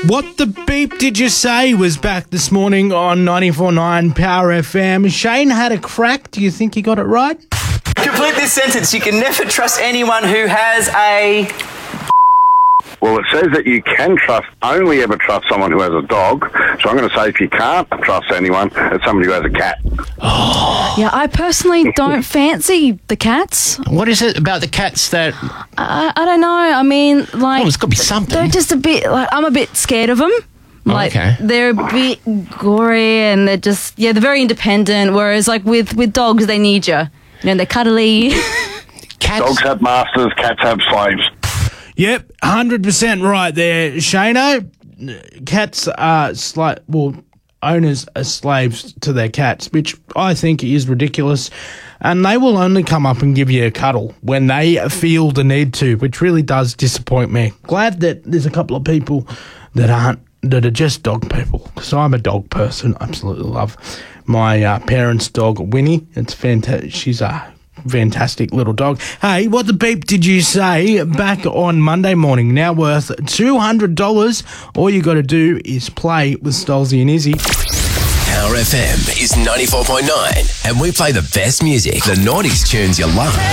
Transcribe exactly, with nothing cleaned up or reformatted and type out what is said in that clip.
What the beep did you say was back this morning on ninety-four point nine Power F M. Shane had a crack. Do you think he got it right? Complete this sentence. You can never trust anyone who has a... Well, it says that you can trust, only ever trust someone who has a dog. So I'm going to say if you can't trust anyone, it's somebody who has a cat. Oh. Yeah, I personally don't fancy the cats. What is it about the cats that... I, I don't know. I mean, like... Oh, it's got to be something. They're just a bit... Like, I'm a bit scared of them. Like, okay. They're a bit gory and they're just... Yeah, they're very independent, whereas, like, with, with dogs, they need you. You know, they're cuddly. Cats... Dogs have masters, cats have slaves. Yep, one hundred percent right there, Shano. Cats are sli- well, owners are slaves to their cats, which I think is ridiculous. And they will only come up and give you a cuddle when they feel the need to, which really does disappoint me. Glad that there's a couple of people that aren't, that are just dog people, because I'm a dog person. Absolutely love my uh, parents' dog, Winnie. It's fantastic. She's a fantastic little dog. Hey, what the beep did you say back on Monday morning? Now worth two hundred dollars. All you got to do is play with Stolzy and Izzy. Power F M is ninety-four point nine, and we play the best music, the noughties tunes you love.